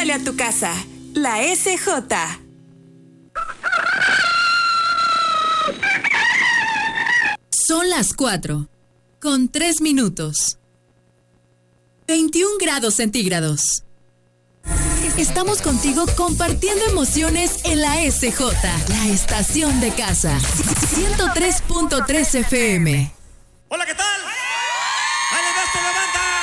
huele a tu casa. La SJ. Son las 4:03. 21 grados centígrados. Estamos contigo compartiendo emociones en la SJ, la estación de casa. 103.3 FM.